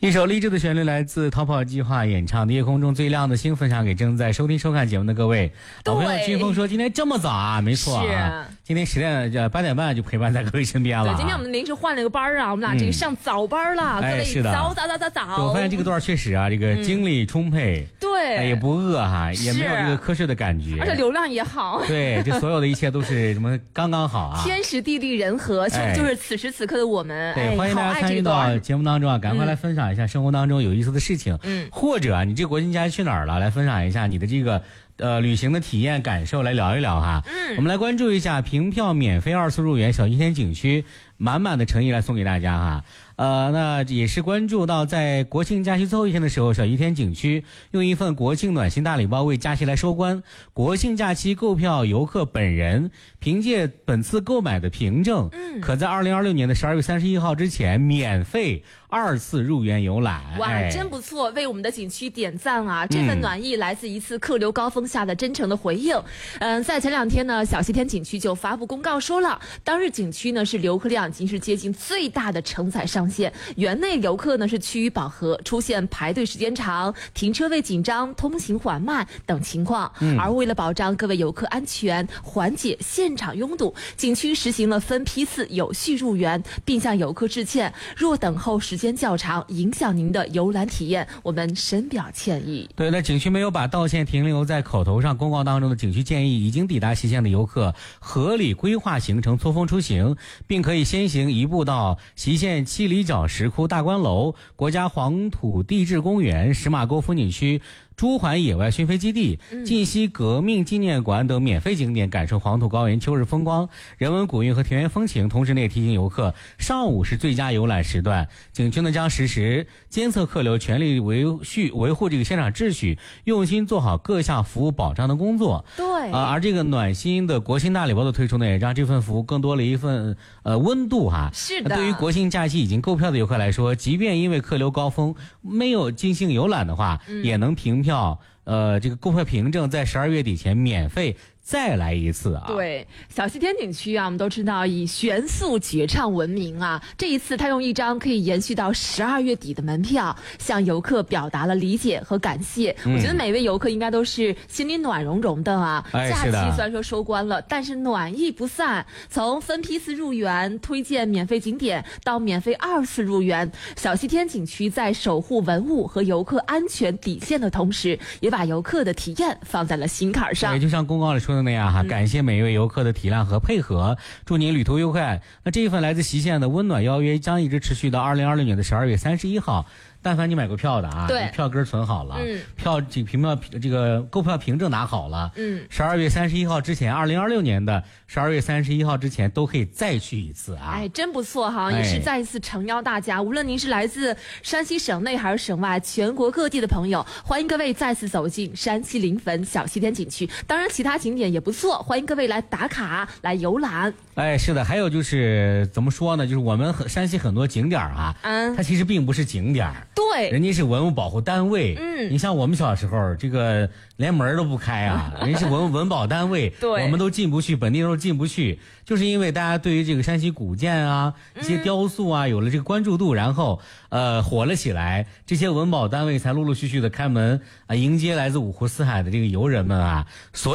一首励志的旋律来自逃跑计划演唱的《夜空中最亮的星》，分享给正在收听收看节目的各位。老朋友军峰说今天这么早啊，没错啊，今天8点半就陪伴在各位身边了。 对，今天我们临时换了个班啊，我们俩这个上早班了，各位是的， 早。 我发现这个段确实啊，这个精力充沛， 对， 也不饿哈，也没有这个瞌睡的感觉， 而且流量也好。 对，这所有的一切都是什么刚刚好啊， 天时地利人和，就是此时此刻的我们。 对，欢迎大家参与到节目当中啊，赶快来分享一下生活当中有意思的事情，或者你这国庆假期去哪儿了，来分享一下你的这个旅行的体验感受，来聊一聊哈。我们来关注一下凭票免费2次入园小西天景区，满满的诚意来送给大家哈。那也是关注到在国庆假期最后一天的时候，小西天景区用一份国庆暖心大礼包为假期来收官。国庆假期购票游客本人凭借本次购买的凭证，可在2026年的12月31号之前免费2次入园游览。 哇，真不错，为我们的景区点赞啊！这份暖意来自一次客流高峰下的真诚的回应。在前2天呢，小西天景区就发布公告说了，当日景区呢是游客量已经是接近最大的承载上限，园内游客呢是趋于饱和，出现排队时间长、停车位紧张、通行缓慢等情况。而为了保障各位游客安全，缓解现场拥堵，景区实行了分批次有序入园，并向游客致歉，若等候时间较长，影响您的游览体验，我们深表歉意。 对，那景区没有把道歉停留在口头上，公告当中的景区建议已经抵达西线的游客合理规划行程，错峰出行，并可以先行一步到西线七里角石窟大观楼、国家黄土地质公园、石马沟风景区、珠环野外熏飞基地、晋西革命纪念馆等免费景点，感受黄土高原秋日风光、人文古韵和田园风情。同时呢，也提醒游客，上午是最佳游览时段，景区呢将实时监测客流，全力维护这个现场秩序，用心做好各项服务保障的工作。 对而这个暖心的国庆大礼包的推出呢，也让这份服务更多了一份温度哈。 是的， 对于国庆假期已经购票的游客来说，即便因为客流高峰没有尽兴游览的话，也能凭票这个购票凭证在12月底前免费再来一次啊！ 对，小西天景区啊，我们都知道以悬塑绝唱闻名啊。这一次，他用一张可以延续到12月底的门票，向游客表达了理解和感谢。我觉得每位游客应该都是心里暖融融的啊。假期虽然说收官了，但是暖意不散。从分批次入园、推荐免费景点到免费2次入园，小西天景区在守护文物和游客安全底线的同时，也把游客的体验放在了心坎上。 也就像公告里说的那样哈，感谢每一位游客的体谅和配合，祝您旅途愉快。那这一份来自西线的温暖邀约将一直持续到2026年的12月31号。但凡你买过票的啊，票根存好了，这个购票凭证拿好了，12月31号之前，2026年的12月31号之前都可以再去一次啊！ 哎，真不错哈，也是再一次诚邀大家，无论您是来自山西省内还是省外，全国各地的朋友，欢迎各位再次走进山西临汾小西天景区。当然，其他景点也不错，欢迎各位来打卡来游览。 哎，是的，还有就是怎么说呢？就是我们山西很多景点啊，它其实并不是景点。 对， 人家是文物保护单位。你像我们小时候，这个连门都不开啊，人家是文保单位，我们都进不去，本地人都进不去，就是因为大家对于这个山西古建啊、一些雕塑啊有了这个关注度，然后火了起来，这些文保单位才陆陆续续的开门啊，迎接来自五湖四海的这个游人们啊。